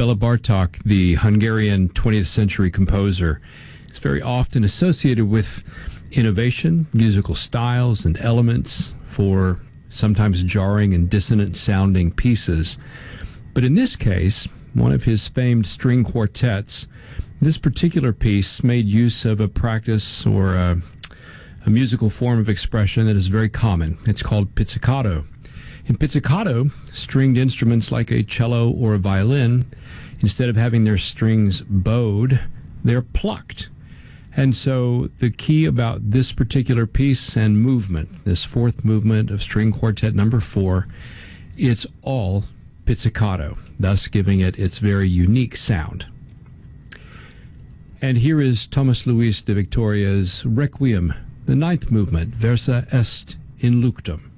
Bela Bartok, the Hungarian 20th century composer, is very often associated with innovation, musical styles, and elements for sometimes jarring and dissonant sounding pieces. But in this case, one of his famed string quartets, this particular piece made use of a practice or a musical form of expression that is very common. It's called pizzicato. In pizzicato, stringed instruments like a cello or a violin, instead of having their strings bowed, they're plucked. And so the key about this particular piece and movement, this fourth movement of string quartet number 4, it's all pizzicato, thus giving it its very unique sound. And here is Thomas Luis de Victoria's Requiem, the ninth movement, Versa est in luctum.